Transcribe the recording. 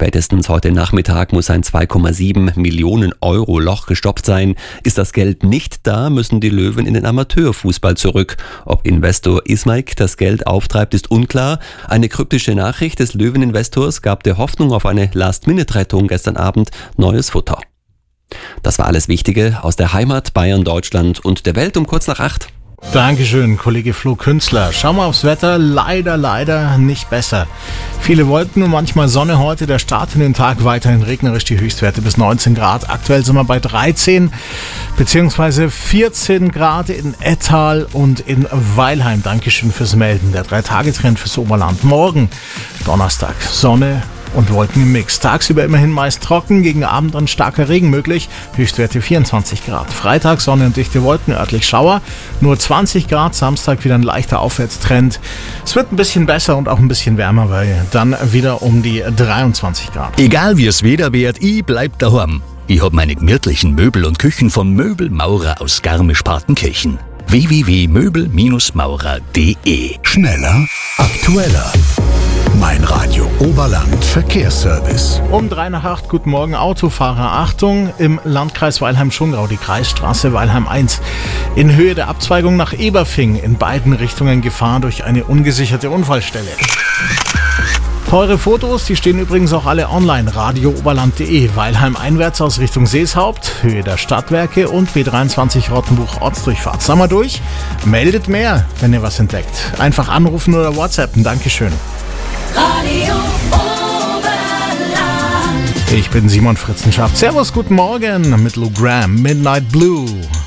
Spätestens heute Nachmittag muss ein 2,7 Millionen Euro Loch gestopft sein. Ist das Geld nicht da, müssen die Löwen in den Amateurfußball zurück. Ob Investor Ismaik das Geld auftreibt, ist unklar. Eine kryptische Nachricht des Löweninvestors gab der Hoffnung auf eine Last-Minute-Rettung gestern Abend neues Futter. Das war alles Wichtige aus der Heimat, Bayern, Deutschland und der Welt um kurz nach 8. Dankeschön, Kollege Flo Künstler. Schauen wir aufs Wetter. Leider nicht besser. Viele Wolken und manchmal Sonne heute. Der Start in den Tag weiterhin regnerisch. Die Höchstwerte bis 19 Grad. Aktuell sind wir bei 13 bzw. 14 Grad in Ettal und in Weilheim. Dankeschön fürs Melden. Der 3-Tage-Trend fürs Oberland. Morgen Donnerstag Sonne und Wolken im Mix. Tagsüber immerhin meist trocken, gegen Abend dann starker Regen möglich. Höchstwerte 24 Grad. Freitag Sonne und dichte Wolken, örtlich Schauer. Nur 20 Grad. Samstag wieder ein leichter Aufwärtstrend. Es wird ein bisschen besser und auch ein bisschen wärmer, weil dann wieder um die 23 Grad. Egal wie es Wetter wird, ich bleib daheim. Ich hab meine gemütlichen Möbel und Küchen von Möbelmaurer aus Garmisch-Partenkirchen. www.möbelmaurer.de. Schneller, aktueller. Mein Radio Oberland Verkehrsservice. Um 7:55, guten Morgen Autofahrer. Achtung, im Landkreis Weilheim-Schongau, die Kreisstraße Weilheim 1. In Höhe der Abzweigung nach Eberfing in beiden Richtungen Gefahr durch eine ungesicherte Unfallstelle. Teure Fotos, die stehen übrigens auch alle online. radiooberland.de. Weilheim einwärts aus Richtung Seeshaupt, Höhe der Stadtwerke und B23 Rottenbuch Ortsdurchfahrt. Sagen wir durch. Meldet mehr, wenn ihr was entdeckt. Einfach anrufen oder WhatsAppen. Dankeschön. Radio Oberland. Ich bin Simon Fritzenschaft. Servus, guten Morgen mit Lou Gramm, Midnight Blue.